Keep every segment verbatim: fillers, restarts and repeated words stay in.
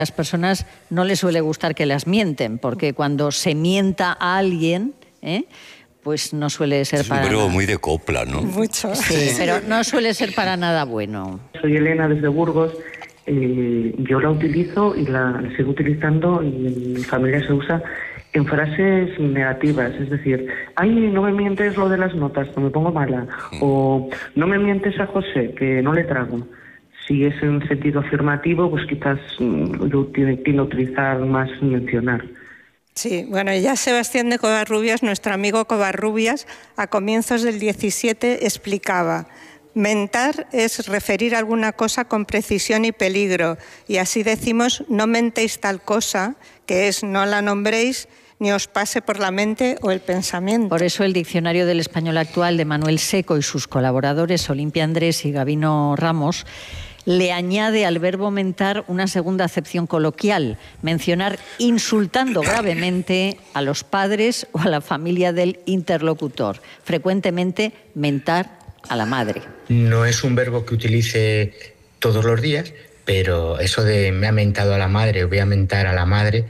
A las personas no les suele gustar que las mienten, porque cuando se mienta a alguien, ¿eh? pues no suele ser es para un verbo nada. muy de copla, ¿no? Mucho. Sí, sí, pero no suele ser para nada bueno. Soy Elena desde Burgos. Eh, yo la utilizo y la, la sigo utilizando, y en mi familia se usa en frases negativas, es decir, ay, no me mientes lo de las notas, que me pongo mala, o no me mientes a José, que no le trago. Si es en sentido afirmativo, pues quizás mmm, lo tiene, tiene que utilizar más mencionar. Sí, bueno, ya Sebastián de Covarrubias, nuestro amigo Covarrubias, a comienzos del diecisiete explicaba: mentar es referir alguna cosa con precisión y peligro, y así decimos no mentéis tal cosa, que es no la nombréis ni os pase por la mente o el pensamiento. Por eso el Diccionario del Español Actual de Manuel Seco y sus colaboradores Olimpia Andrés y Gabino Ramos le añade al verbo mentar una segunda acepción coloquial: mencionar insultando gravemente a los padres o a la familia del interlocutor. Frecuentemente mentar a la madre. No es un verbo que utilice todos los días, pero eso de me ha mentado a la madre o voy a mentar a la madre,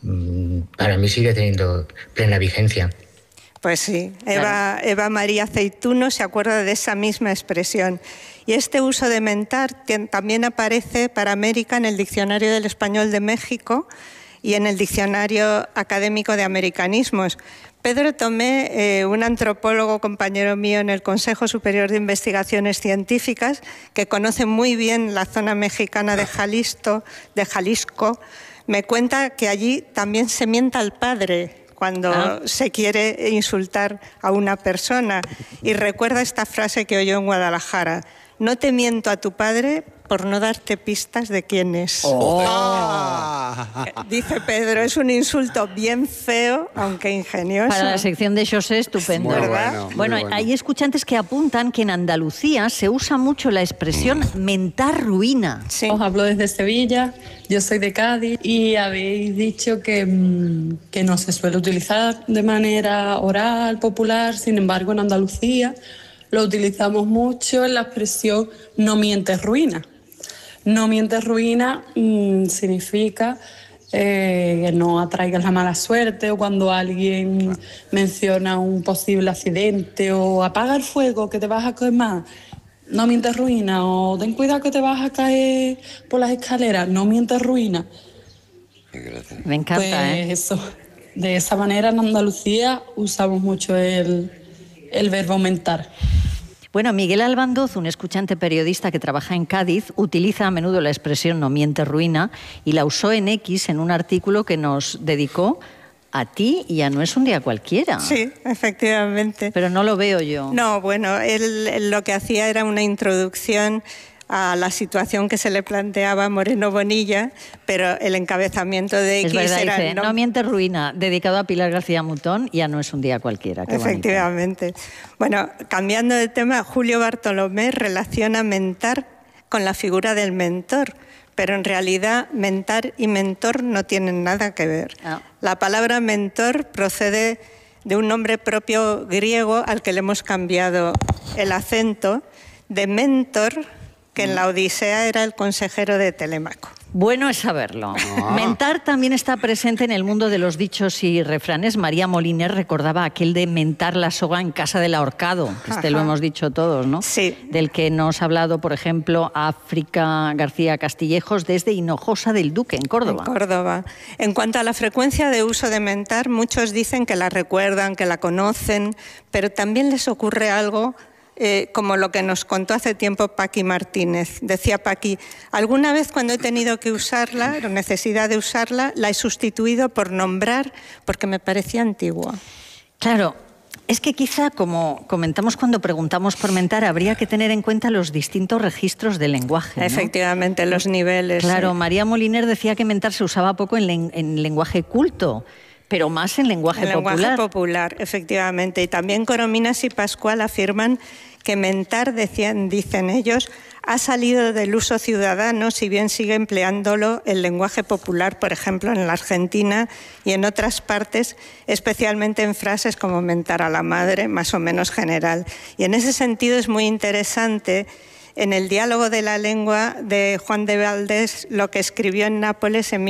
para mí sigue teniendo plena vigencia. Pues sí, Eva, Eva María Aceituno se acuerda de esa misma expresión. Y este uso de mentar también aparece para América en el Diccionario del Español de México y en el Diccionario Académico de Americanismos. Pedro Tomé, eh, un antropólogo compañero mío en el Consejo Superior de Investigaciones Científicas, que conoce muy bien la zona mexicana de Jalisco, de Jalisco, me cuenta que allí también se mienta al padre cuando ah. se quiere insultar a una persona. Y recuerda esta frase que oyó en Guadalajara: no te miento a tu padre por no darte pistas de quién es. Oh. Oh. Dice Pedro, es un insulto bien feo, aunque ingenioso. Para la sección de José, estupendo. Muy ¿verdad? bueno, bueno, bueno. Hay escuchantes que apuntan que en Andalucía se usa mucho la expresión mentar ruina. Sí. Os hablo desde Sevilla, yo soy de Cádiz, y habéis dicho que, que no se suele utilizar de manera oral, popular. Sin embargo, en Andalucía lo utilizamos mucho en la expresión no mientes ruina. No mientes ruina mmm, significa eh, que no atraigas la mala suerte, o cuando alguien menciona un posible accidente, o apaga el fuego que te vas a quemar, no mientes ruina, o ten cuidado que te vas a caer por las escaleras, no mientes ruina. Me encanta, pues ¿eh? Eso, de esa manera en Andalucía usamos mucho el, el verbo mentar. Bueno, Miguel Albandoz, un escuchante periodista que trabaja en Cádiz, utiliza a menudo la expresión no mientes ruina y la usó en X en un artículo que nos dedicó a ti y a No es un día cualquiera. Sí, efectivamente. Pero no lo veo yo. No, bueno, él, él lo que hacía era una introducción a la situación que se le planteaba a Moreno Bonilla, pero el encabezamiento de X es verdad, era... Dice, no, no mientes ruina, dedicado a Pilar García Mutón y a No es un día cualquiera. Qué efectivamente. bonito. Bueno, cambiando de tema, Julio Bartolomé relaciona mentar con la figura del mentor, pero en realidad mentar y mentor no tienen nada que ver. No. La palabra mentor procede de un nombre propio griego al que le hemos cambiado el acento, de mentor, que en la Odisea era el consejero de Telémaco. Bueno es saberlo. Ah. Mentar también está presente en el mundo de los dichos y refranes. María Moliner recordaba aquel de mentar la soga en casa del ahorcado. Este Ajá. Lo hemos dicho todos, ¿no? Sí. Del que nos ha hablado, por ejemplo, África García Castillejos desde Hinojosa del Duque, en Córdoba. En Córdoba. En cuanto a la frecuencia de uso de mentar, muchos dicen que la recuerdan, que la conocen, pero también les ocurre algo Eh, como lo que nos contó hace tiempo Paqui Martínez. Decía Paqui, alguna vez cuando he tenido que usarla, o necesidad de usarla, la he sustituido por nombrar porque me parecía antigua. Claro, es que quizá, como comentamos cuando preguntamos por mentar, habría que tener en cuenta los distintos registros del lenguaje, ¿no? Efectivamente, los niveles. Claro, sí. María Moliner decía que mentar se usaba poco en, len en lenguaje culto, pero más en lenguaje en popular. En lenguaje popular, efectivamente. Y también Corominas y Pascual afirman que mentar, decían, dicen ellos, ha salido del uso ciudadano, si bien sigue empleándolo el lenguaje popular, por ejemplo, en la Argentina y en otras partes, especialmente en frases como mentar a la madre, más o menos general. Y en ese sentido es muy interesante, en el diálogo de la lengua de Juan de Valdés, lo que escribió en Nápoles en